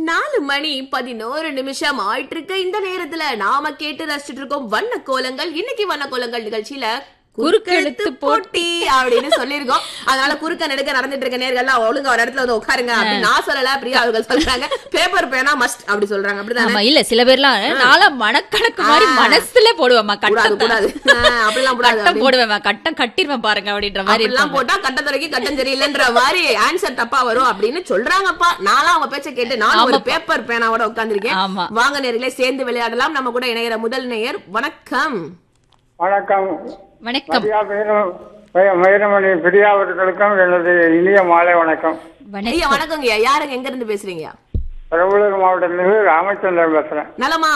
4:11 ஆயிட்டு இருக்கு. இந்த நேரத்துல நாம கேட்டு ரசிச்சுட்டு இருக்கோம் வண்ண கோலங்கள். இன்னைக்கு வண்ண கோலங்கள் நிகழ்ச்சியில குறுக்கெழுத்து போட்டி அப்படின்னு சொல்லிருக்கோம். அதனால குறுக்க நெடுக்க நடந்துட்டு இருக்க நேர்கள்லாம் ஒழுங்கா ஒரு இடத்துல வந்து உட்காருங்க அப்படின்னு நான் சொல்லல, பிரியா அவர்கள் சொல்றாங்க. பேப்பர் பேனா மஸ்ட் அப்படி சொல்றாங்க. அப்படிதான் இல்ல சில பேர்லாம் நாளா மனக்கணக்கு மாதிரி மனசுல போடுவேமா, கட்டம் கூடாது அப்படிலாம் கட்டம் போடுவேன், கட்டம் கட்டிடுவேன் பாருங்க அப்படின்ற மாதிரி எல்லாம் போட்டா கட்டத்துறைக்கு கட்டம் சரியில்லைன்ற மாதிரி ஆன்சர் தப்பா வரும் அப்படின்னு சொல்றாங்கப்பா. நானும் அவங்க பேச்ச கேட்டு நான் ஒரு பேப்பர் பேனாவோட உட்கார்ந்துருக்கேன். வாங்க நேர்களே சேர்ந்து விளையாடலாம். நம்ம கூட இணைகிற முதல் நேயர். வணக்கம். வணக்கம். வணக்கம். மயிரமணி பிரியா அவர்களுக்கும் எனது இனிய மாலை வணக்கம். வணக்கங்க. யாருங்க, எங்க இருந்து பேசுறீங்க? பெரம்பலூர் மாவட்டத்திலிருந்து ராமச்சந்திரன் பேசுறேன். நலமா?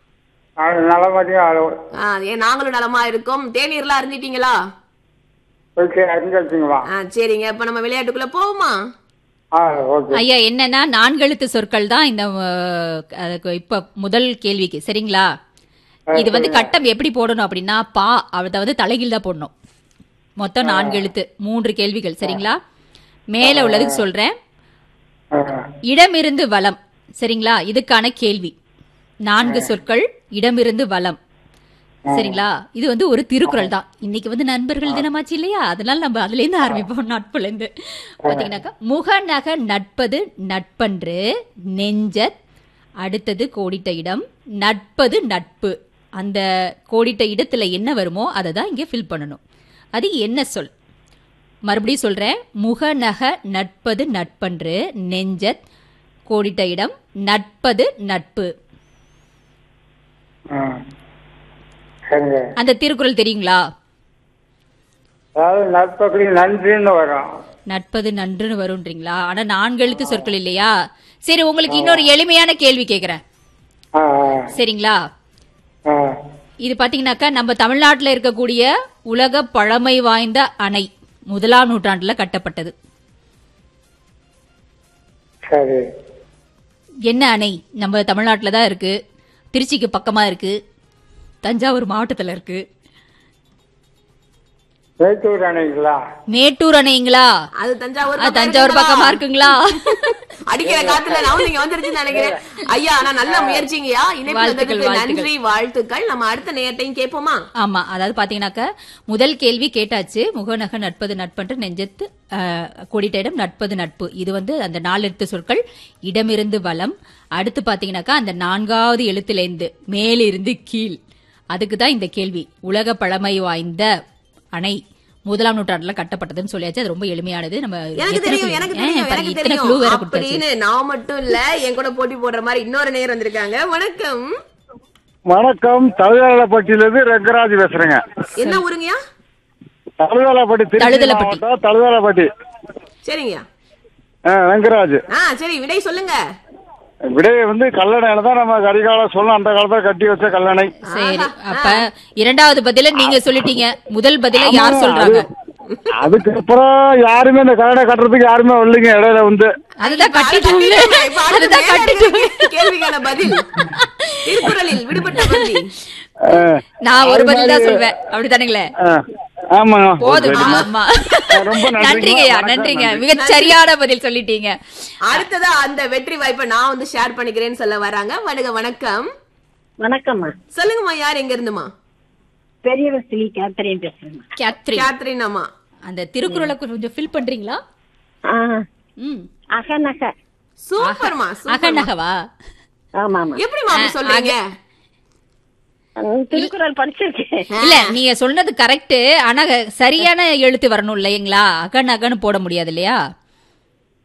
நலமதியம். நாங்களும் நலமா இருக்கோம். தேநீர்லாம் அறிஞ்சிட்டீங்களா? அறிஞ்சிங்களா? சரிங்க. இப்ப நம்ம விளையாட்டுக்குள்ள போவோமா? ஐயா, என்னன்னா 4 எழுத்து சொற்கள் தான் இந்த இப்ப முதல் கேள்விக்கு. சரிங்களா? இது வந்து கட்டம் எப்படி போடணும் அப்படின்னா பா, அதாவது தலைகீழ் தான் போடணும். மொத்தம் 4 எழுத்து, 3 கேள்விகள். சரிங்களா? மேல உள்ளதுக்கு சொல்றேன். இடமிருந்து வலம். சரிங்களா? இதுக்கான கேள்வி 4 சொற்கள், இடமிருந்து வலம். சரிங்களா? இது வந்து ஒரு திருக்குறள் தான். இன்னைக்கு வந்து நண்பர்கள் தினமாச்சு இல்லையா, அதனால நம்ம அதுல இருந்து ஆரம்பிப்போம். நட்புல இருந்து பாத்தீங்கன்னாக்கா, முகநக நட்பது நட்பன்று நெஞ்சத், அடுத்தது கோடிட்ட இடம், நட்பது நட்பு. அந்த கோடிட்ட இடத்துல என்ன வருமோ அதை தான் இங்கே ஃபில் பண்ணணும். அது என்ன சொல்? மறுபடியும் சொல்றேன். முகநக நட்பது நட்பன்று நெஞ்சத், கோடிட்ட இடம், நட்பது நட்பு. அந்த திருக்குறள் தெரியுங்களா? நட்பது நன்றுன்னு வரும்ன்றீங்களா? ஆனா 4 எழுத்து சொற்கள் இல்லையா? சரி, உங்களுக்கு இன்னொரு எளிமையான கேள்வி கேக்குறேன். சரிங்களா? இது பாத்தீங்கன்னாக்கா நம்ம தமிழ்நாட்டில் இருக்கக்கூடிய உலக பழமை வாய்ந்த அணை 1ஆம் நூற்றாண்டுல கட்டப்பட்டது. என்ன அணை? நம்ம தமிழ்நாட்டில் தான் இருக்கு, திருச்சிக்கு பக்கமா இருக்கு, தஞ்சாவூர் மாவட்டத்துல இருக்கு. மேட்டூர் அணைங்களா? மேட்டூர் அணைங்களா? அது தஞ்சாவூர் பக்கமா இருக்குங்களா? அடிக்கிற காத்துல நான் நீங்க வந்துருச்சுன்னு நினைக்கிறேன். ஐயா, நான் நல்ல முயற்சிங்கயா. நன்றி, வாழ்த்துக்கள். நம்ம அடுத்த நேரத்தையும் கேட்போமா? ஆமா, அதாவது பாத்தீங்கன்னாக்க முதல் கேள்வி கேட்டாச்சு. முகநக நட்பது நட்பன்று நெஞ்சத்து, கோடிட்ட இடம், நட்பது நட்பு. இது வந்து அந்த 4 எழுத்து சொற்கள், இடமிருந்து வலம். அடுத்து பாத்தீங்கன்னாக்கா அந்த 4வது எழுத்திலிருந்து மேலிருந்து கீழ், அதுக்கு தான் இந்த கேள்வி. உலக பழமை வாய்ந்த அணை 1ஆம் நூற்றாண்டுல கட்டப்பட்டதுன்னு சொல்லியாச்சு. அது ரொம்ப எளிமையானது. நம்ம அப்படின்னு நான் மட்டும் இல்ல, என் கூட போட்டி போடுற மாதிரி இன்னொரு நேரம் வந்திருக்காங்க. வணக்கம். வணக்கம். தழுதலப்பட்டியிலிருந்து ரங்கராஜ் பேசுறேங்க. என்ன ஊருங்கயா? தழுதலப்பட்டி. சரிங்கய்யா. ரங்கராஜ். சரி, விடை சொல்லுங்க. விடை வந்து கல்லணையில தான் நம்ம கரிகாலம் சொல்லணும். அந்த காலத்துல கட்டி வச்ச கல்லணை. சரி, அப்ப 2வது பதில நீங்க சொல்லிட்டீங்க. முதல் பதில யார் சொல்றாங்க? அதுக்கப்புறம் யாருமே இந்த கல்லணை கட்டுறதுக்கு யாருமே வரலைங்க. இடையில வந்து அதுதான் கட்டிட்டாங்க. கேள்விக்கான பதில் திருக்குறளில் விடுபட்ட பகுதி. நான் ஒரு பதில் தான் சொல்வேன். அப்படித்தானுங்களே? நன்றிங்கய்யா, நன்றிங்க. மிக சரியான பதில் சொல்லிட்டீங்க. அடுத்ததா அந்த வெற்றி வாய்ப்பை நான் வந்து ஷேர் பண்ணிக்கிறேன்னு சொல்ல வராங்க. வணக்கம். வணக்கம்மா. சொல்லுங்கம்மா, யார் எங்க இருந்துமா? பெரியவஸ்திலி கேத்ரின் பேசுறேன். கேத்ரின் அம்மா, அந்த திருக்குறளை கொஞ்சம் ஃபில் பண்றீங்களா? அகநக. சூப்பர்மா. அகநகவா? ஆமாமா. எப்படிமா அப்படி சொல்றீங்க? திருக்குறள் படிச்சிருக்கேன். இல்ல, நீங்க சொன்னது கரெக்ட். ஆனா சரியான எழுத்து வரணும் இல்லைங்களா? அகன் அகன்னு போட முடியாது இல்லையா?